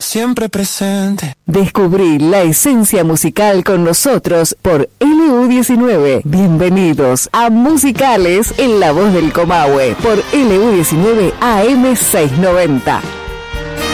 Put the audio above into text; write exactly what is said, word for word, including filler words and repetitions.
siempre presente. Descubrí la esencia musical con nosotros por L U diecinueve. Bienvenidos a Musicales en la voz del Comahue por L U diecinueve A M seiscientos noventa.